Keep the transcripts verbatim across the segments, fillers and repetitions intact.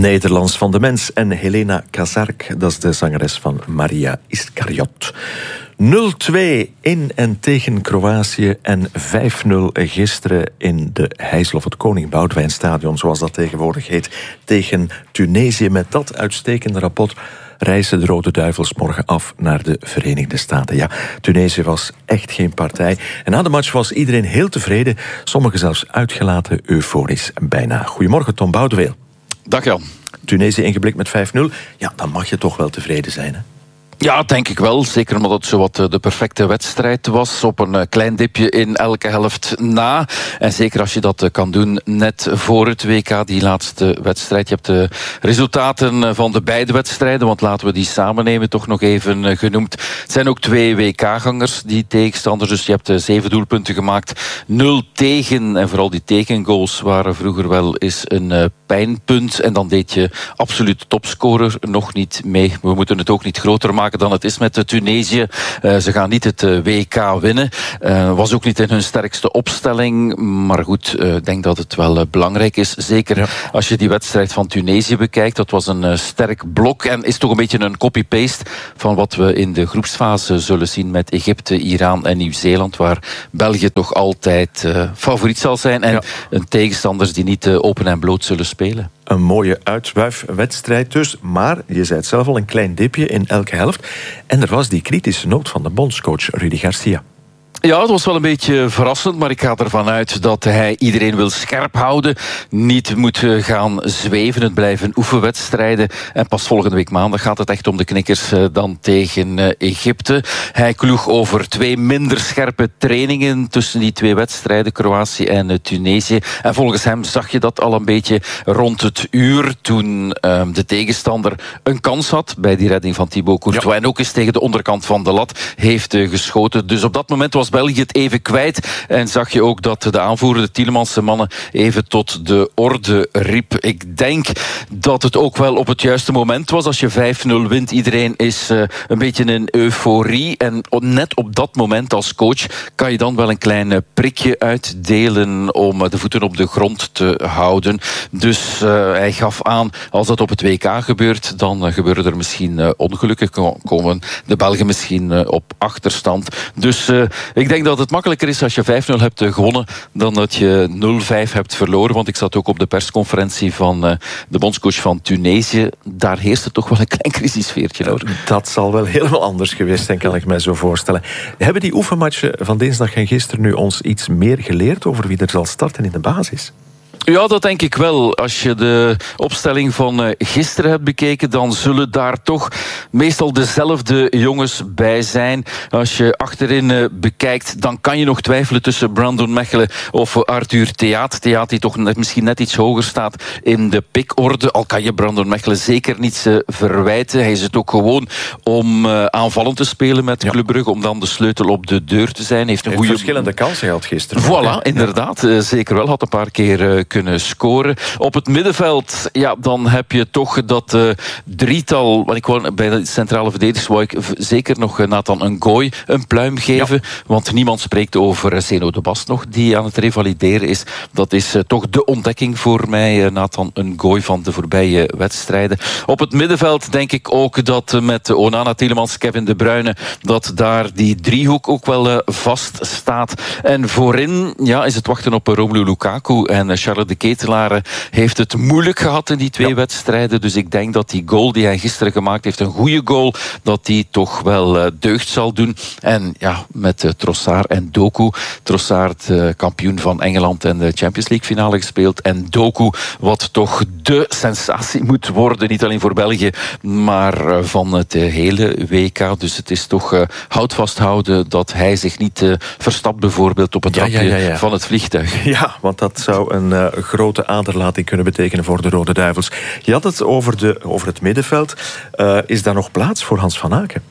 Nederlands van de Mens en Helena Kazark, dat is de zangeres van Maria Iskariot. nul twee in en tegen Kroatië en vijf nul gisteren in de Heijslof, het Koning Boudewijnstadion, zoals dat tegenwoordig heet, tegen Tunesië. Met dat uitstekende rapport reizen de Rode Duivels morgen af naar de Verenigde Staten. Ja, Tunesië was echt geen partij. En na de match was iedereen heel tevreden, sommigen zelfs uitgelaten, euforisch bijna. Goedemorgen, Tom Boudewijn. Dag Jan. Tunesië ingeblikt met vijf nul. Ja, dan mag je toch wel tevreden zijn, hè? Ja, denk ik wel. Zeker omdat het zowat de perfecte wedstrijd was. Op een klein dipje in elke helft na. En zeker als je dat kan doen net voor het W K, die laatste wedstrijd. Je hebt de resultaten van de beide wedstrijden, want laten we die samen nemen, toch nog even genoemd. Het zijn ook twee W K-gangers, die tegenstanders. Dus je hebt zeven doelpunten gemaakt. Nul tegen. En vooral die tegengoals waren vroeger wel eens een pijnpunt. En dan deed je absoluut topscorer nog niet mee. We moeten het ook niet groter maken dan het is met Tunesië. Uh, ze gaan niet het uh, W K winnen. Uh, was ook niet in hun sterkste opstelling. Maar goed, ik uh, denk dat het wel uh, belangrijk is. Zeker ja. Als je die wedstrijd van Tunesië bekijkt. Dat was een uh, sterk blok. En is toch een beetje een copy-paste van wat we in de groepsfase zullen zien met Egypte, Iran en Nieuw-Zeeland. Waar België toch altijd uh, favoriet zal zijn. En ja. een tegenstanders die niet uh, open en bloot zullen spelen. Een mooie uitwuifwedstrijd dus. Maar, je zei het zelf al, een klein dipje in elke helft. En er was die kritische noot van de bondscoach Rudy Garcia. Ja, het was wel een beetje verrassend, maar ik ga ervan uit dat hij iedereen wil scherp houden. Niet moet gaan zweven, het blijven oefenwedstrijden. En pas volgende week maandag gaat het echt om de knikkers dan tegen Egypte. Hij kloeg over twee minder scherpe trainingen tussen die twee wedstrijden, Kroatië en Tunesië. En volgens hem zag je dat al een beetje rond het uur toen um, de tegenstander een kans had bij die redding van Thibaut Courtois. Ja. En ook eens tegen de onderkant van de lat heeft uh, geschoten. Dus op dat moment was België het even kwijt. En zag je ook dat de aanvoerder, de Tielemans mannen, even tot de orde riep. Ik denk dat het ook wel op het juiste moment was. Als je vijf nul wint, iedereen is uh, een beetje in euforie. En net op dat moment als coach kan je dan wel een klein prikje uitdelen om de voeten op de grond te houden. Dus uh, hij gaf aan, als dat op het W K gebeurt, dan uh, gebeuren er misschien uh, ongelukken. Komen de Belgen misschien uh, op achterstand. Dus uh, ik denk dat het makkelijker is als je vijf nul hebt gewonnen dan dat je nul vijf hebt verloren. Want ik zat ook op de persconferentie van uh, de bondscoach van Tunesië. Daar heerste toch wel een klein crisissfeertje over. Dat zal wel helemaal anders geweest zijn, kan ik mij zo voorstellen. Hebben die oefenmatchen van dinsdag en gisteren nu ons iets meer geleerd over wie er zal starten in de basis? Ja, dat denk ik wel. Als je de opstelling van gisteren hebt bekeken, dan zullen daar toch meestal dezelfde jongens bij zijn. Als je achterin bekijkt, dan kan je nog twijfelen tussen Brandon Mechelen of Arthur Theaat. Theaat die toch net, misschien net iets hoger staat in de pikorde. Al kan je Brandon Mechelen zeker niets verwijten. Hij is het ook gewoon om aanvallend te spelen met Club Brugge, om dan de sleutel op de deur te zijn. Heeft een goede verschillende kansen gehad gisteren. Voilà, inderdaad. Ja. Zeker wel. Had een paar keer kunnen scoren. Op het middenveld, ja, dan heb je toch dat uh, drietal, want ik wou bij de centrale verdedigers wou ik zeker nog Nathan Ngoy een pluim geven, ja. Want niemand spreekt over Zeno de Bast nog, die aan het revalideren is. Dat is uh, toch de ontdekking voor mij, uh, Nathan Ngoy van de voorbije wedstrijden. Op het middenveld denk ik ook dat uh, met Onana, Tielemans, Kevin De Bruyne, dat daar die driehoek ook wel uh, vast staat. En voorin, ja, is het wachten op Romelu Lukaku en uh, Charles de Ketelaere heeft het moeilijk gehad in die twee ja. wedstrijden. Dus ik denk dat die goal die hij gisteren gemaakt heeft, een goede goal, dat die toch wel uh, deugd zal doen. En ja, met uh, Trossard en Doku. Trossard, uh, kampioen van Engeland en de Champions League finale gespeeld. En Doku, wat toch de sensatie moet worden. Niet alleen voor België, maar uh, van het uh, hele W K. Dus het is toch uh, hout vasthouden dat hij zich niet uh, verstapt bijvoorbeeld op het ja, trapje ja, ja, ja. van het vliegtuig. Ja, want dat zou een uh, grote aderlating kunnen betekenen voor de Rode Duivels. Je had het over, de, over het middenveld. Uh, is daar nog plaats voor Hans van Aken?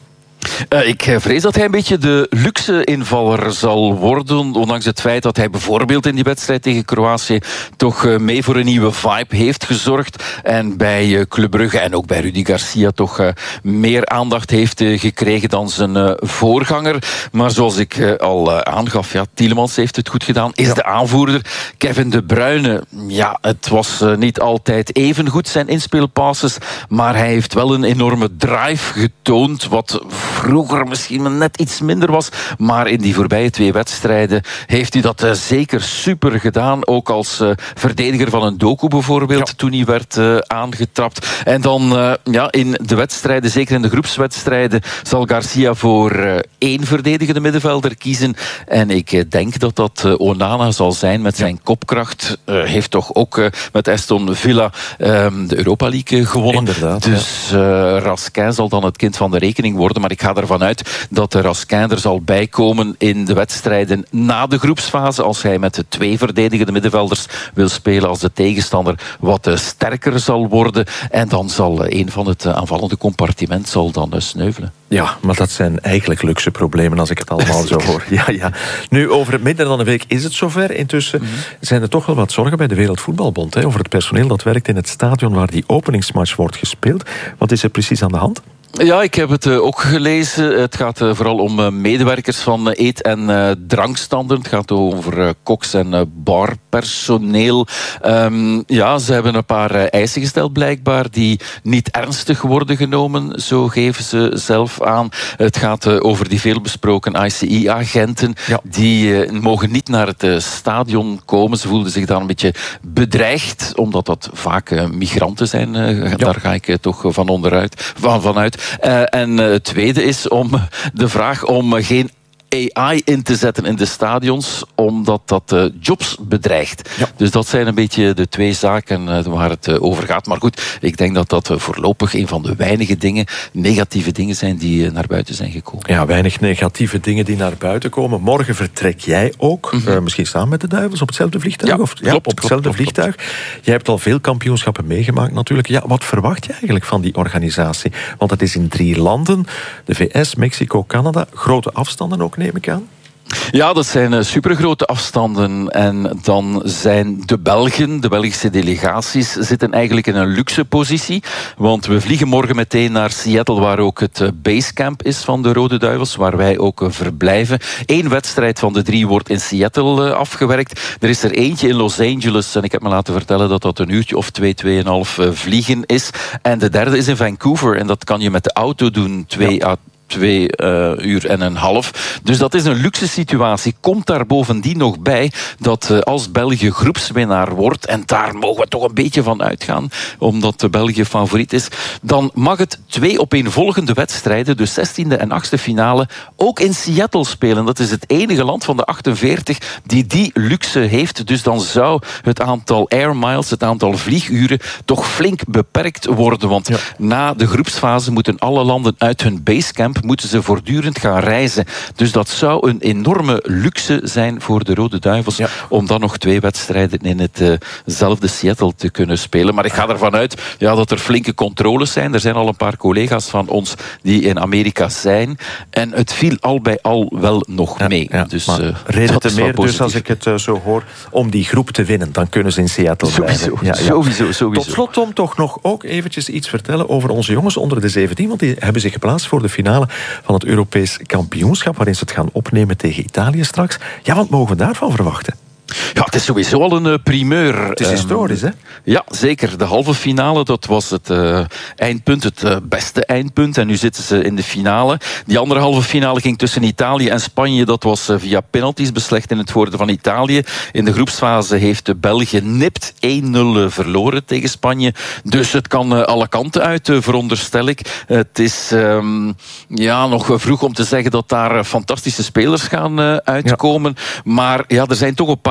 Uh, ik vrees dat hij een beetje de luxe invaller zal worden, ondanks het feit dat hij bijvoorbeeld in die wedstrijd tegen Kroatië toch uh, mee voor een nieuwe vibe heeft gezorgd en bij uh, Club Brugge en ook bij Rudi Garcia toch uh, meer aandacht heeft uh, gekregen dan zijn uh, voorganger. Maar zoals ik uh, al uh, aangaf, ja, Tielemans heeft het goed gedaan, is ja. de aanvoerder. Kevin De Bruyne, ja, het was uh, niet altijd even goed zijn inspeelpasses, maar hij heeft wel een enorme drive getoond, wat vroeger misschien net iets minder was, maar in die voorbije twee wedstrijden heeft hij dat uh, zeker super gedaan, ook als uh, verdediger van een Doku bijvoorbeeld, ja. toen hij werd uh, aangetrapt. En dan uh, ja, in de wedstrijden, zeker in de groepswedstrijden, zal Garcia voor uh, één verdedigende middenvelder kiezen. En ik uh, denk dat dat uh, Onana zal zijn met zijn ja. kopkracht. Uh, heeft toch ook uh, met Aston Villa uh, de Europa League uh, gewonnen. Inderdaad, dus uh, Raskin zal dan het kind van de rekening worden. Maar ik ga ervan uit dat de Raskin er zal bijkomen in de wedstrijden na de groepsfase. Als hij met de twee verdedigende middenvelders wil spelen als de tegenstander wat uh, sterker zal worden. En dan zal uh, een van het uh, aanvallende compartiment zal dan uh, sneuvelen. Ja, maar dat zijn eigenlijk luxe problemen als ik het allemaal zo hoor. Ja, ja. Nu, over minder dan een week is het zover. Intussen mm-hmm. zijn er toch wel wat zorgen bij de Wereldvoetbalbond. Hè, over het personeel dat werkt in het stadion waar die openingsmatch wordt gespeeld. Wat is er precies aan de hand? Ja, ik heb het uh, ook gelezen. Het gaat uh, vooral om uh, medewerkers van uh, eet- en uh, drankstanden. Het gaat over uh, koks en uh, barpersoneel. Um, ja, ze hebben een paar uh, eisen gesteld blijkbaar die niet ernstig worden genomen. Zo geven ze zelf aan. Het gaat uh, over die veelbesproken I C I-agenten. Ja. Die uh, mogen niet naar het uh, stadion komen. Ze voelden zich daar een beetje bedreigd, omdat dat vaak uh, migranten zijn. Uh, ja. Daar ga ik uh, toch van onderuit, van, vanuit. Uh, en uh, het tweede is om de vraag om uh, geen A I in te zetten in de stadions, omdat dat uh, jobs bedreigt. Ja. Dus dat zijn een beetje de twee zaken uh, waar het uh, over gaat. Maar goed, ik denk dat dat uh, voorlopig een van de weinige dingen, negatieve dingen zijn die uh, naar buiten zijn gekomen. Ja, weinig negatieve dingen die naar buiten komen. Morgen vertrek jij ook, mm-hmm. uh, misschien samen met de Duivels, op hetzelfde vliegtuig? Ja, of, ja klopt, op hetzelfde klopt, vliegtuig. Klopt. Jij hebt al veel kampioenschappen meegemaakt natuurlijk. Ja, wat verwacht je eigenlijk van die organisatie? Want het is in drie landen, de V S, Mexico, Canada, grote afstanden ook, neem ik aan. Ja, dat zijn supergrote afstanden. En dan zijn de Belgen, de Belgische delegaties, zitten eigenlijk in een luxe positie. Want we vliegen morgen meteen naar Seattle, waar ook het basecamp is van de Rode Duivels, waar wij ook verblijven. Eén wedstrijd van de drie wordt in Seattle afgewerkt. Er is er eentje in Los Angeles, en ik heb me laten vertellen dat dat een uurtje of twee, tweeënhalf vliegen is. En de derde is in Vancouver, en dat kan je met de auto doen, twee ja. à twee uh, uur en een half. Dus dat is een luxe situatie. Komt daar bovendien nog bij dat uh, als België groepswinnaar wordt, en daar mogen we toch een beetje van uitgaan, omdat de België favoriet is, dan mag het twee opeenvolgende wedstrijden, de zestiende en achtste finale, ook in Seattle spelen. Dat is het enige land van de achtenveertig die die luxe heeft. Dus dan zou het aantal air miles, het aantal vlieguren, toch flink beperkt worden. Want ja. na de groepsfase moeten alle landen uit hun basecamp moeten ze voortdurend gaan reizen. Dus dat zou een enorme luxe zijn voor de Rode Duivels, ja. om dan nog twee wedstrijden in hetzelfde uh, Seattle te kunnen spelen. Maar ik ga ervan uit ja, dat er flinke controles zijn. Er zijn al een paar collega's van ons die in Amerika zijn. En het viel al bij al wel nog ja, mee. Ja, dus, uh, reden te meer, dus als ik het uh, zo hoor, om die groep te winnen. Dan kunnen ze in Seattle sowieso, blijven. Ja, ja. Sowieso, sowieso. Tot slot, Tom, toch nog ook eventjes iets vertellen over onze jongens onder de zeventien. Want die hebben zich geplaatst voor de finale van het Europees kampioenschap, waarin ze het gaan opnemen tegen Italië straks. Ja, wat mogen we daarvan verwachten? Ja, het is sowieso al een uh, primeur. Het is historisch, hè? Ja, zeker. De halve finale, dat was het uh, eindpunt, het uh, beste eindpunt. En nu zitten ze in de finale. Die andere halve finale ging tussen Italië en Spanje. Dat was uh, via penalties beslecht in het voordeel van Italië. In de groepsfase heeft de België nipt één nul verloren tegen Spanje. Dus het kan uh, alle kanten uit, uh, veronderstel ik. Uh, het is um, ja, nog vroeg om te zeggen dat daar uh, fantastische spelers gaan uh, uitkomen. Ja. Maar ja, er zijn toch een paar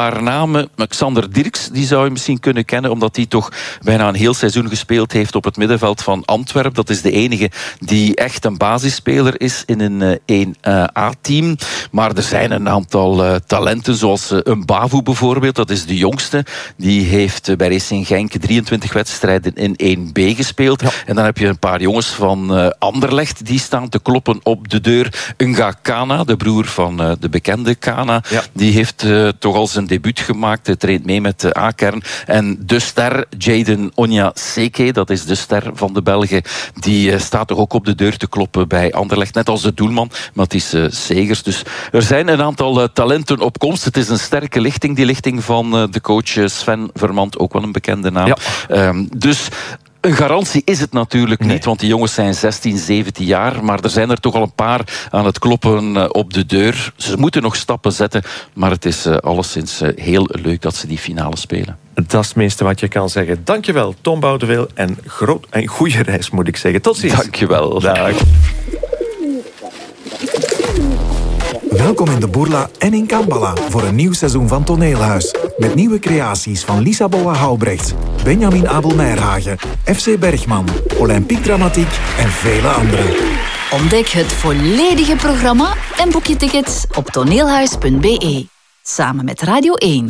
paar namen. Xander Dirks, die zou je misschien kunnen kennen, omdat hij toch bijna een heel seizoen gespeeld heeft op het middenveld van Antwerpen. Dat is de enige die echt een basisspeler is in een één A-team. Maar er zijn een aantal uh, talenten, zoals uh, een Bavu bijvoorbeeld. Dat is de jongste. Die heeft uh, bij Racing Genk drieëntwintig wedstrijden in één B gespeeld. Ja. En dan heb je een paar jongens van uh, Anderlecht die staan te kloppen op de deur. Nga Kana, de broer van uh, de bekende Kana, ja. die heeft uh, toch al zijn debuut gemaakt. Hij traint mee met de A-kern. En de ster, Jaden Onyaseke, dat is de ster van de Belgen, die uh, staat toch ook op de deur te kloppen bij Anderlecht. Net als de doelman, Matthijs uh, Segers. Dus er zijn een aantal uh, talenten op komst. Het is een sterke lichting, die lichting van uh, de coach Sven Vermand, ook wel een bekende naam. Ja. Um, dus een garantie is het natuurlijk niet, nee. want die jongens zijn zestien, zeventien jaar, maar er zijn er toch al een paar aan het kloppen op de deur. Ze moeten nog stappen zetten, maar het is uh, alleszins uh, heel leuk dat ze die finale spelen. Dat is het meeste wat je kan zeggen. Dankjewel, Tom Boudewil, en, groot, en goede reis moet ik zeggen. Tot ziens. Dankjewel. Dag. Welkom in de Bourla en in Kambala voor een nieuw seizoen van Toneelhuis. Met nieuwe creaties van Lisa Boa-Houbrecht, Benjamin Abel-Meierhagen, F C Bergman, Olympique Dramatiek en vele anderen. Ontdek het volledige programma en boek je tickets op toneelhuis punt b e. Samen met Radio één.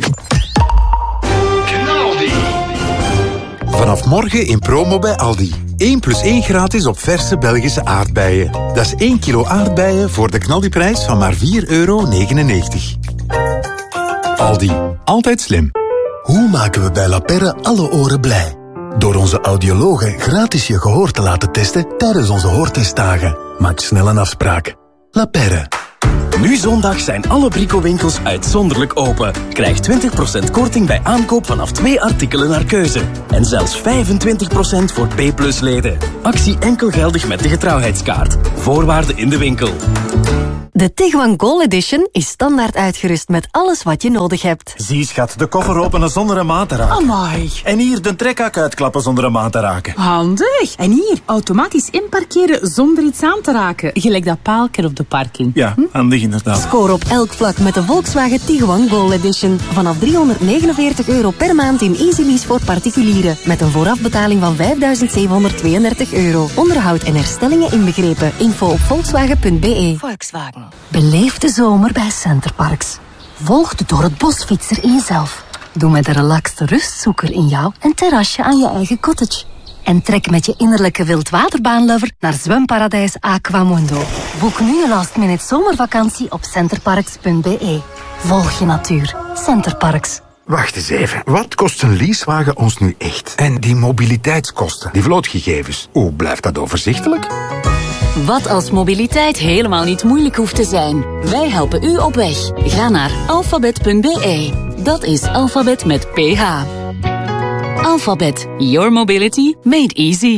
Vanaf morgen in promo bij Aldi. één plus één gratis op verse Belgische aardbeien. Dat is één kilo aardbeien voor de knaldiprijs van maar vier euro negenennegentig. Aldi. Altijd slim. Hoe maken we bij La Perre alle oren blij? Door onze audiologen gratis je gehoor te laten testen tijdens onze hoortestdagen. Maak snel een afspraak. La Perre. Nu zondag zijn alle Brico-winkels uitzonderlijk open. Krijg twintig procent korting bij aankoop vanaf twee artikelen naar keuze. En zelfs vijfentwintig procent voor B plus leden. Actie enkel geldig met de getrouwheidskaart. Voorwaarden in de winkel. De Tiguan Gold Edition is standaard uitgerust met alles wat je nodig hebt. Zie schat, de koffer openen zonder een maat te raken. Amai. En hier de trekhak uitklappen zonder een maat te raken. Handig. En hier, automatisch inparkeren zonder iets aan te raken. Gelijk dat paalken op de parking. Ja, hm? handig inderdaad. Score op elk vlak met de Volkswagen Tiguan Gold Edition. Vanaf driehonderdnegenenveertig euro per maand in Easy Lease voor particulieren. Met een voorafbetaling van vijfduizend zevenhonderdtweeëndertig euro. Onderhoud en herstellingen inbegrepen. Info op volkswagen punt b e. Volkswagen. Beleef de zomer bij Centerparks. Volg de door het bosfietser in jezelf. Doe met de relaxte rustzoeker in jou een terrasje aan je eigen cottage. En trek met je innerlijke wildwaterbaanlover naar zwemparadijs Aquamundo. Boek nu een last minute zomervakantie op centerparks punt b e. Volg je natuur. Centerparks. Wacht eens even. Wat kost een leasewagen ons nu echt? En die mobiliteitskosten, die vlootgegevens, hoe blijft dat overzichtelijk? Wat als mobiliteit helemaal niet moeilijk hoeft te zijn. Wij helpen u op weg. Ga naar alfabet punt b e. Dat is alfabet met ph. Alphabet. Your mobility made easy.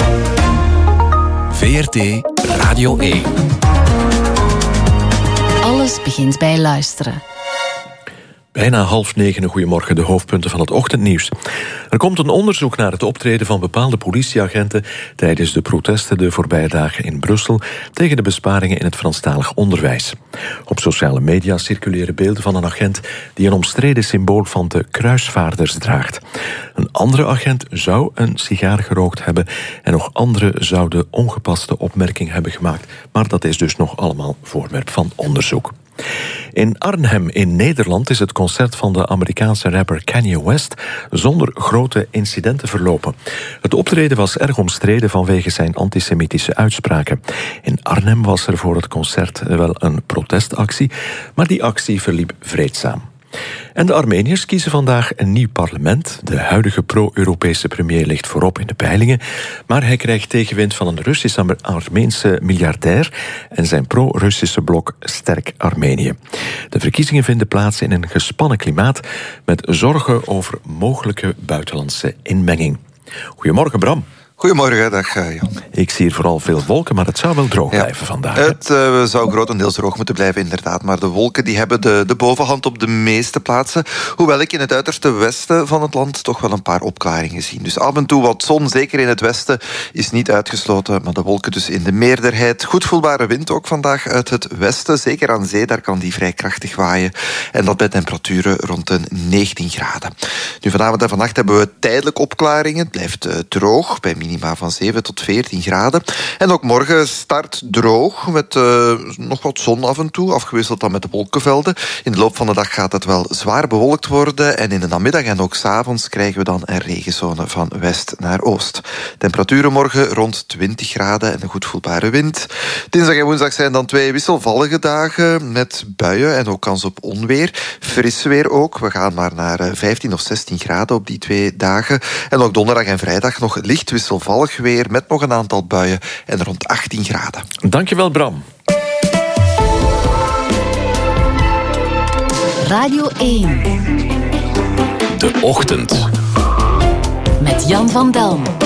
V R T Radio één. Alles begint bij luisteren. Bijna half negen, goedemorgen, de hoofdpunten van het ochtendnieuws. Er komt een onderzoek naar het optreden van bepaalde politieagenten tijdens de protesten de voorbije dagen in Brussel tegen de besparingen in het Franstalig onderwijs. Op sociale media circuleren beelden van een agent die een omstreden symbool van de kruisvaarders draagt. Een andere agent zou een sigaar gerookt hebben en nog anderen zouden ongepaste opmerking hebben gemaakt, maar dat is dus nog allemaal voorwerp van onderzoek. In Arnhem in Nederland is het concert van de Amerikaanse rapper Kanye West zonder grote incidenten verlopen. Het optreden was erg omstreden vanwege zijn antisemitische uitspraken. In Arnhem was er voor het concert wel een protestactie, maar die actie verliep vreedzaam. En de Armeniërs kiezen vandaag een nieuw parlement. De huidige pro-Europese premier ligt voorop in de peilingen, maar hij krijgt tegenwind van een Russisch-Armeense miljardair en zijn pro-Russische blok Sterk Armenië. De verkiezingen vinden plaats in een gespannen klimaat met zorgen over mogelijke buitenlandse inmenging. Goedemorgen, Bram. Goedemorgen, dag Jan. Ik zie hier vooral veel wolken, maar het zou wel droog ja. blijven vandaag. Hè? Het uh, zou grotendeels droog moeten blijven, inderdaad. Maar de wolken die hebben de, de bovenhand op de meeste plaatsen. Hoewel ik in het uiterste westen van het land toch wel een paar opklaringen zie. Dus af en toe wat zon, zeker in het westen, is niet uitgesloten. Maar de wolken dus in de meerderheid. Goed voelbare wind ook vandaag uit het westen. Zeker aan zee, daar kan die vrij krachtig waaien. En dat bij temperaturen rond de negentien graden. Nu, vanavond en vannacht hebben we tijdelijk opklaringen. Het blijft uh, droog, bij minima van zeven tot veertien graden. En ook morgen start droog, met uh, nog wat zon af en toe, afgewisseld dan met de wolkenvelden. In de loop van de dag gaat het wel zwaar bewolkt worden. En in de namiddag en ook 's avonds krijgen we dan een regenzone van west naar oost. Temperaturen morgen rond twintig graden en een goed voelbare wind. Dinsdag en woensdag zijn dan twee wisselvallige dagen met buien en ook kans op onweer. Fris weer ook. We gaan maar naar vijftien of zestien graden op die twee dagen. En ook donderdag en vrijdag nog licht wisselvallig weer met nog een aantal buien en rond achttien graden. Dankjewel, Bram. Radio één. De Ochtend. Met Jan van Delm.